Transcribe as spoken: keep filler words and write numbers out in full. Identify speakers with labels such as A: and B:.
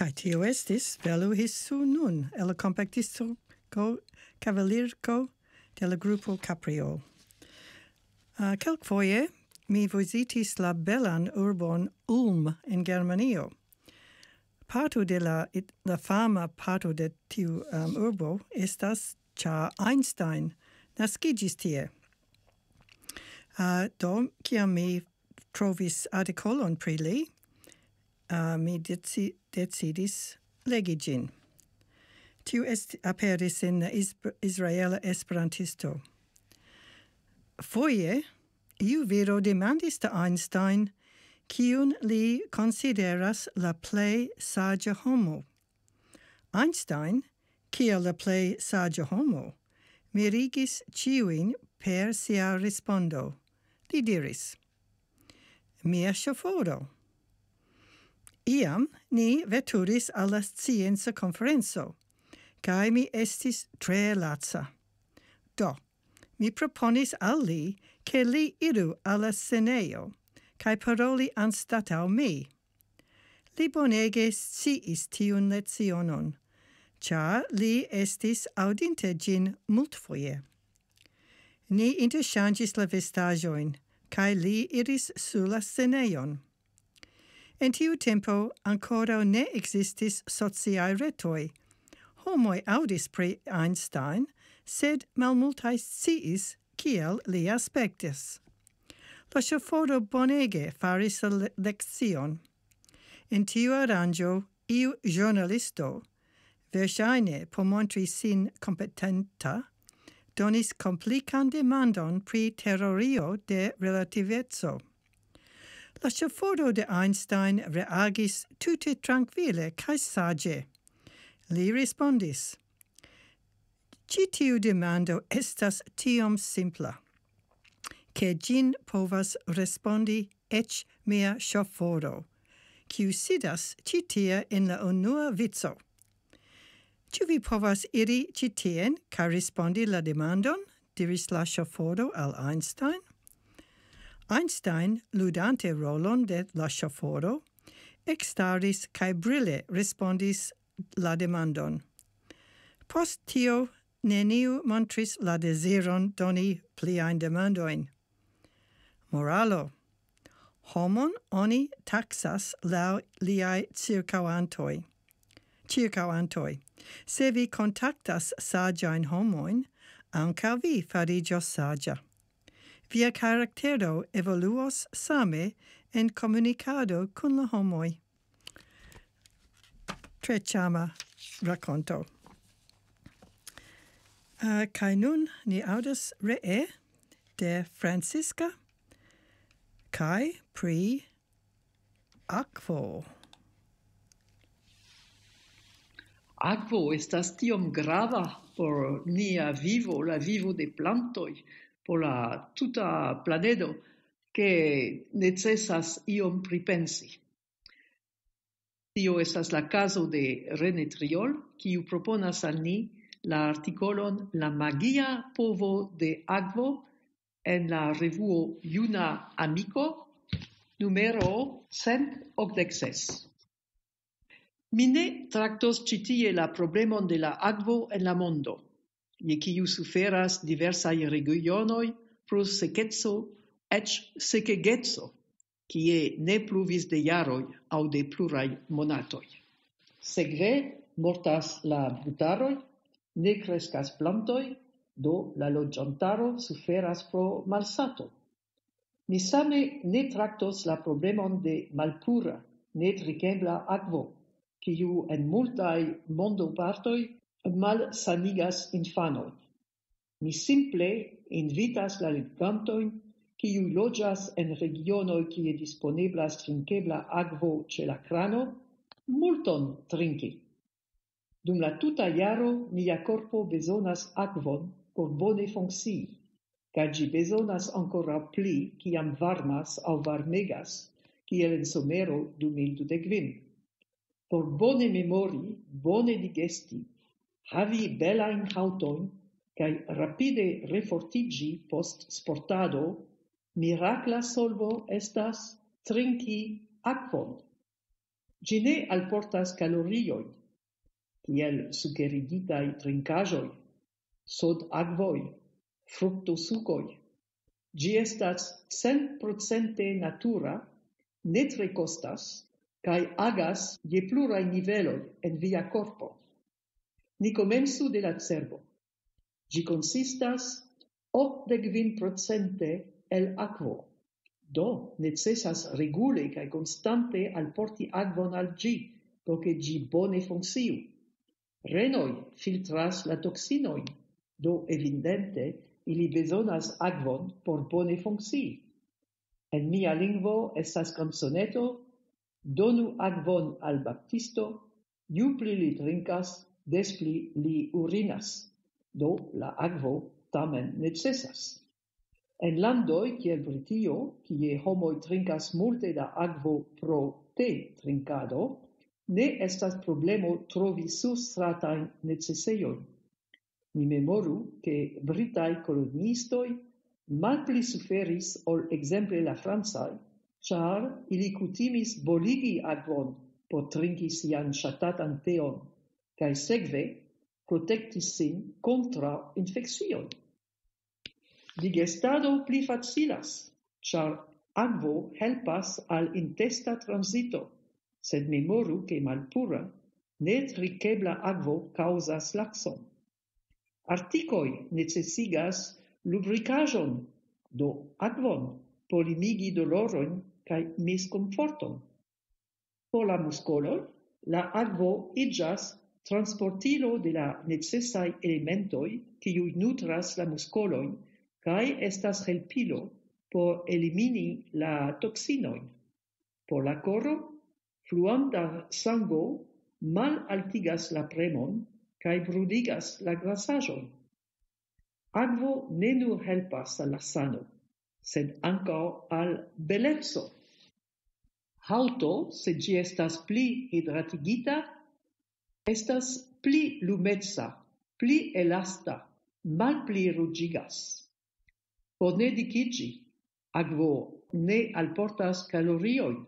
A: Kai tio estis velu hissu nun, el compactisto cavalirco de la gruppo Capriol. Uh, Kelkfoje mi visitis la belan urbon Ulm in Germanio. Parto de la, it, la fama parto de tiu um, urbo estas cha Einstein naskigis tie. Uh, do, kiam mi trovis artikolon pri li, uh, mi deci, decidis legi gin. Tiu est aperis in is, Israela Esperantisto. Foje, iu viro demandis de Einstein kiun li consideras la plei sagia homo. Einstein, kiel la plei sagia homo, mirigis ciuin per sia respondo. Li diris, mia ŝoforo. Iam ni veturis alla scienza conferenzo, kai mi estis tre laca. Do, mi proponis al li che li iru alla sceneo, kai paroli anstatau mi. Li bonege sciis tiun lezionon, cia li estis audinte gin multfoje. Ni interchangis la vestajoin, kai li iris sur la sceneon. En tiu tempo ancora ne existis sociae retoi. Homoi audis pri Einstein, sed malmultae sciis kiel li aspectis. La ŝoforo bonege faris la lekcion. En tiu aranĝo iu ĵurnalisto, verŝajne por montri sin kompetenta, donis komplikan demandon pri teorio de relativeco. La ŝoforo de Einstein reagis tute trankvile kaj saĝe. Li respondis, ĉi tiu demando estas tiom simpla, ke ĝin povas respondi eĉ mia ŝoforo, kiu sidas ĉi tie en la unua vico. Ĉu vi povas iri ĉi tien kaj respondi la demandon? Diris la ŝoforo al Einstein. Einstein, ludante rolon de la ŝoforo, ekstaris kaj brile respondis la demandon. Post tio neniu montris la deziron doni pliajn demandojn. Moralo. Homon oni taksas laŭ liaj cirkaŭantoj. Cirkaŭantoj. Se vi kontaktas saĝajn homojn, ankaŭ vi fariĝos saĝa. Via karaktero evoluos same en komunikado kun la homoj. Tre ĉama rakonto. Uh, kaj nun ni aŭdas ree de Francisca kaj pri akvo.
B: Akvo estas tiom grava por nia vivo, la vivo de plantoj, por la tuta planedo, che necesas iom pripensi. Tio estas la caso de René Triol, kiu proponas al ni la artikolon La magia povo de akvo en la revuo Juna Amiko, numero cent okdek ses. Mi ne traktos ĉi tie la problemon de la akvo en la mondo, je kiu suferas diversaj regionoj pro sekeco eĉ sekegeco, kie ne pluvis de jaroj aŭ de pluraj monatoj. Sekve mortas la brutaroj, ne kreskas plantoj, do la loĝantaro suferas pro malsato. Mi same ne traktos la problemon de malpura, ne drinkebla akvo, kiu en multaj mondopartoj malsanigas infanojn. Mi simple invitas la legantojn, kiu loĝas en regionoj kie disponeblas drinkebla akvo ĉe la krano, multon trinki. Dum la tuta jaro nia korpo bezonas akvon por bone funkcii, kaj ĝi bezonas ankoraŭ pli kiam varmas aŭ varmegas, kiel en somero du mil dudek kvin. Por bone memori, bone digesti, havi belajn haŭtojn kaj rapide refortiĝi post sportado, mirakla solvo estas trinki akvon. Gi ne alportas calorioi, kiel sukerigitaj trinkaĵoj, sod akvoj, fruktosucoj. Gi estas cent procente natura, ne tre kostas, kaj agas je pluraj niveloj en via korpo. Ni komencu de la cerbo. Gi konsistas octdek kvin procente el akvo. Do necesas regule kaj konstante alporti akvon al ĝi, por ke ĝi bone funkciu. Renoj filtras la toksinojn, do evidente ili bezonas akvon por bone funkcii. En mia lingvo estas kanzoneto: donu akvon al baptisto, ju pli li trinkas, des pli li urinas. Do la akvo tamen necesas. En landoj kiel Britio, kie homoj trinkas multe da akvo pro te trinkado, ne estas problemo trovi surstratajn necesejojn. Mi memoru ke britaj koloniistoj malpli suferis ol ekzemple la francaj, ĉar ili kutimis boligi akvon por trinki sian ŝatatan teon, kaj sekve protektis sin kontraŭ infekcioj. Digestado pli facilas, ĉar akvo helpas al intesta transito, sed memoru ke malpura, ne trinkebla akvo kaŭzas lakson. Artikoj necesigas lubrikaĵon, do akvon, por limigi dolorojn kaj miskomforton. Por la muskoloj, la akvo iĝas transportilo de la necesaj elementoj, kiuj nutras la muskolojn, kaj estas helpilo por elimini la toksinojn. Por la koro, fluanta sango malaltigas la premon kaj bruligas la grasaĵojn. Akvo ne nur helpas al la sano, sed ankaŭ al beleco. Haŭto, se ĝi estas pli hidratigita, estas pli lumeca, pli elasta, malpli ruĝigas. Por ne dikiĝi, akvo ne alportas kaloriojn,